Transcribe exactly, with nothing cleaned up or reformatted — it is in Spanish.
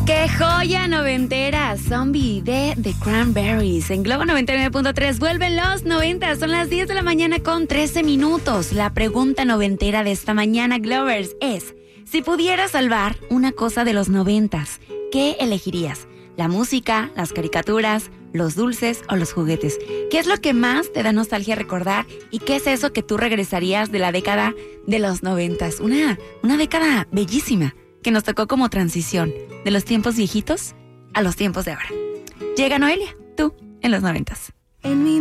¡Qué joya noventera! Zombie de The Cranberries. En Globo noventa y nueve punto tres vuelven los noventa. Son las diez de la mañana con trece minutos. La pregunta noventera de esta mañana, Glovers, es: si pudieras salvar una cosa de los noventas, ¿qué elegirías? ¿La música, las caricaturas, los dulces o los juguetes? ¿Qué es lo que más te da nostalgia recordar? ¿Y qué es eso que tú regresarías de la década de los noventas? Una, una década bellísima que nos tocó como transición de los tiempos viejitos a los tiempos de ahora. Llega Noelia, tú en los noventas. En mi